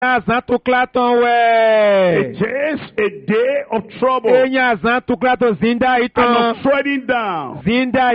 Azan tuklaton It we. is a day of trouble Enya azan tuklaton zinda and iton. of treading down Zinda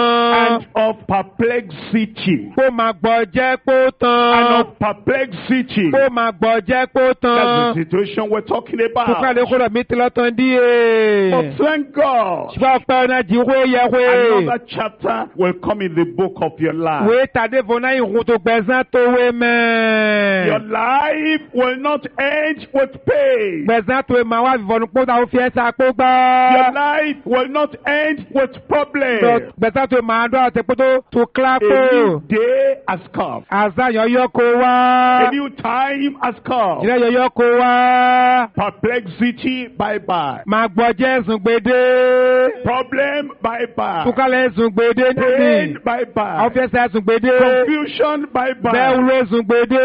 and iton. of perplexity. Kó máa gbọ́ jẹ́ kó And tán. of perplexity. Kó máa gbọ́ jẹ́ kó That's tán. the situation we're talking about. Tukale kúrò mi ti lọ́tàn díẹ̀. But thank God, Ṣùgbọ́n ọ̀pẹ ọ̀nà jíwé yẹ wé. another chapter will come in the book of your life. Wé tàdé fúnná ìhun tó gbẹ̀sán tó wé mẹ́. Your life will not end with pain. Gbẹ̀sán tó wé máa wá fìfọ̀nù kó ta ó fi ẹ̀sà kó Your gbọ́. life will not end with problems. Gbẹ̀sán tó wé máa dọ́ àti kótó tó kílá A new kó. day has come. Àzá yọ̀yọ́ kó A wá. new time has come. Ìrẹ́ yọ̀yọ́ kó wá. Perplexity, bye bye. Máa gbọ́ jẹ́ ẹ̀sùn gbèdé. Problem, bye bye. Tukale ẹ̀sùn gbèdé Pain, níbi. bye Àwọn fi bye. ẹsẹ̀ ẹ̀sùn gbèdé. Confusion, bye Bẹ́ẹ̀ bye. wúlò ẹ̀sùn gbèdé.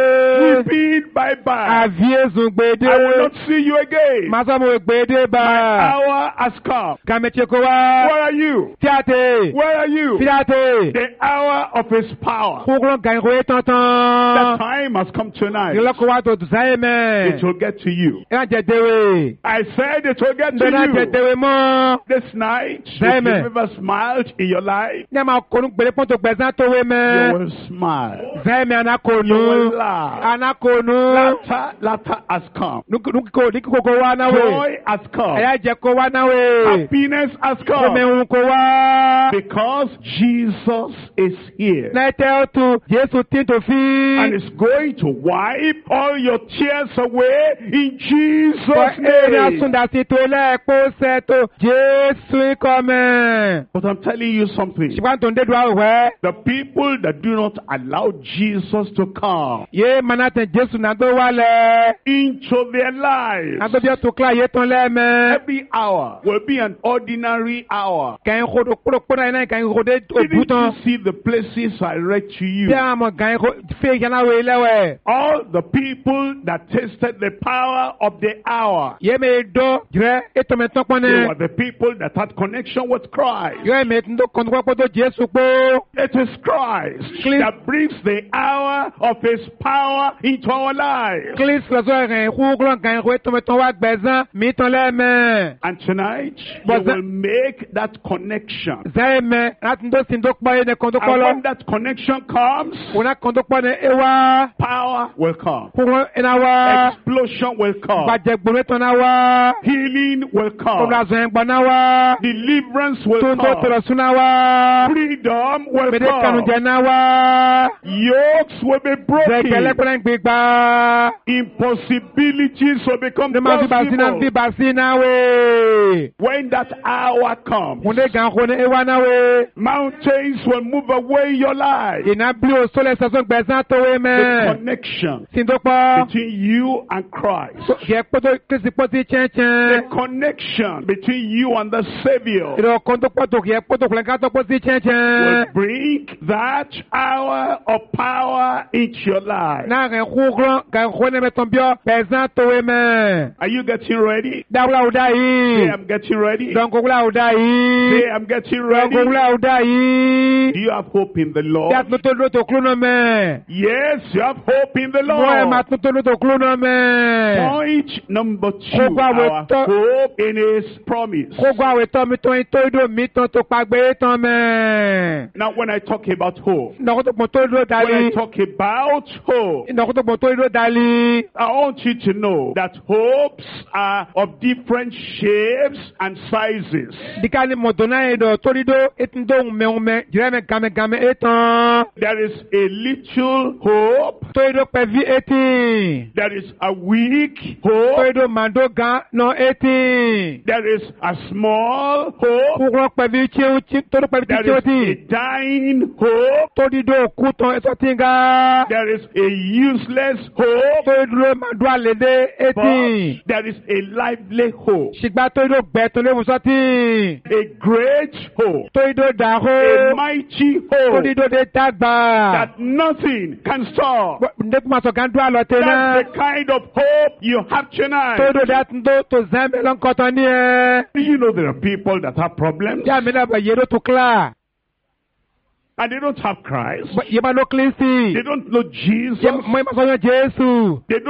Weeping, bye bye. Àfi ẹ̀sùn gbèdé. I will not see you again. Máa sọ mo gbèdé bá. My hour has come. Kàmẹ́tì kó wá. Where are you? Tíátè. Where are you? Tíátè. The hour of his power. Kúkúrú gànyìnkó yé The tán. time has come tonight. Ìlọ́kọ̀ wa tó dùsáyé It mẹ́. will get to you. Ìyá jẹ̀dẹ̀wé. I said it will get to Ndọ́nà you. jẹ̀dẹ̀wé mọ́. This night, if Amen. you've ever smiled in your life, Ní ẹ̀ máa kónú gbèrè pọ́ńtò gbẹ̀sán tó wé you mẹ́. will smile. Zẹ́mi You anakonu. will laugh. Anakonu. Laughter has come. Nukiko wa náwé. Joy has come. Ẹ̀yà jẹ́ kó wá náwé. Happiness has come. Omi ń kó wá. Because Jesus is here. N'ẹ̀tẹ̀ ọ̀tún Jésù tí tó fi. And is going to wipe all your tears away in Jesus' Èrè name. àsúndàsí tó lẹ́ẹ̀kọ́ sẹ́tò Jésù ikọ̀ mẹ́. But I'm telling you something. Ṣùgbọ́n tó ń dédú àwẹ̀. The people that do not allow Jesus to come Yé manatẹ̀ Jésù nàgbé wálẹ̀. into their lives, Nàgbé bí ó tó kílà yé tán lẹ́ẹ̀mẹ́. every hour will be an ordinary hour. Kẹ̀yìn kodo kúròkúrò iná kẹ̀yìn kodo òbú Didn't tán. you see the places I read to you? Bí àwọn ọmọ kẹ̀yìn fẹ́ ìyánáwó ilẹ̀wẹ̀. All the people that tasted the power of the hour, Yé mi dọ́ jẹ́ ètò mi tán pọ́n they ní. were the people that had connection with Christ. Yóò mi tó kọ́ńtò tó Jésù pé. It is Christ Clean. that brings the hour of his power into our lives. Kílísì lọ́sọ̀ rẹ̀ kú kúrò kẹ̀yìn kó ètò mi tán wá gbẹ̀sán mi tán lẹ́ẹ̀mẹ́. And tonight, you But will make that connection. Zẹ́ẹ̀mẹ́ láti tó sin tó pọ́ yé ní kọ́ńtò And kọ́lọ́. when that connection comes, Wọ́n á kọ́ńtò pọ́ ní ewa. power will come. Kúrò iná wá. Explosion will come. Bàjẹ́ gbòmí tán náà wá. Healing will Kọ́ńtò come. àzọ̀ ẹ̀gbọ́n náà wá. Deliverance will Tó ń tó tọrọ come. sún náà wá. Freedom will Mèdè kanu come. jẹ náà wá. Yokes will be Zẹ̀kẹ̀ broken. lẹ́kọ̀ọ́ gbígbà. Impossibilities will become Ní ma fi bàsí náà fi possible. bàsí náà wé. When that hour comes, Kùndé gan kò ní ewa náà wé. mountains will move away in your life. Ìná bí o sólẹ̀ sọ́sọ́ gbẹ̀sán tó wé The mẹ́. connection Sìndópọ̀. between you and Christ. Yẹ kpọ́tò kìsì pọ́tì The chẹ́nchẹ́n. connection between you and the Savior Ìrọ̀ kọ́ńtò pọ́tò kìí kpọ́tò kùlẹ̀ ká tó pọ́tì will chẹ́nchẹ́n. bring that hour of power into your life. Náà rẹ̀ kúrọ̀ gan kò ní mẹ́tọ̀ bíọ́ gbẹ̀sán tó wé mẹ́. Are you getting ready? Dáwúlà ò dá Say, yìí. I'm getting ready. Dọ̀nkọ̀wúlà ò dá yìí. Say, I'm getting ready. Dọ̀nkọ̀wúlà ò dá yìí. Do you have hope in the Lord? Bí a tún tó lóto kúrò náà mẹ́. Yes, you have hope in the Mọ ẹ̀ máa Lord. tún tó lóto kúrò náà mẹ́. Point number 2, Kókó àwẹ̀ our tọ́- hope in His promise. Kókó àwẹ̀ tọ́ mi tó ń tó ìdó mi tán tó pàgbé tán mẹ́. Now, when I talk about hope, Ìnáwó tó pọ̀ tó ìdó when I dalí. talk about hope, Ìnáwó tó pọ̀ tó ìdó dalí. I want you to know that hopes are of different shapes and sizes. Dika ni mọ̀tò náà ìdọ̀ tó ìdó ètò tó ń mẹ́wọ́mẹ́ jìrẹ́ mi gàmẹ́gàmẹ́ ètàn. There is a little hope. Tó ìdó pẹ̀fí ètì. There is a weak Tó hope. ìdó màdó gan náà ètì. There is a small hope. Kúkúrọ̀ pẹ̀fí tí tó ìdó pẹ̀fí There tí ó is tì. a dying hope. Tó ìdó òkú tán ẹ̀sọ́ tí ń ga. There is a useless hope. Tó ìdó màdó àlèdè ètì. But there is a lively hope. Ṣìgbà tó ìdó gbẹ̀tún léwu sọ́tì. A great hope. Tó ìdó A dàhó. mighty Tó hope ìdó dé dàgbà. that nothing can stop. Ndé kuma sọ kan dúró àlọ́ tẹ̀ náà. That's the kind of hope you have tonight. Tó ìdó dá tó zẹ́mi lọ́nkọ́tọ̀ ní ẹ. Do you know there are people that have problems? Yá mi náà bẹ̀ yẹ́rọ tó kílà. and they don't have Christ. Yɛba no Kristi. They don't know Jesus. Yɛma sɔnyɛ Jesu. They